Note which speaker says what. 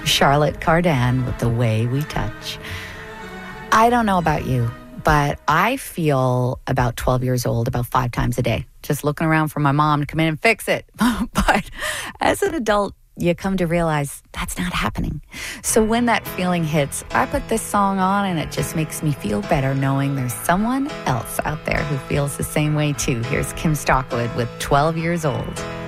Speaker 1: Charlotte Cardin with The Way We Touch. I don't know about you, but I feel about 12 years old about 5 times a day, just looking around for my mom to come in and fix it. But as an adult, you come to realize that's not happening. So when that feeling hits, I put this song on and it just makes me feel better knowing there's someone else out there who feels the same way too. Here's Kim Stockwood with 12 Years Old.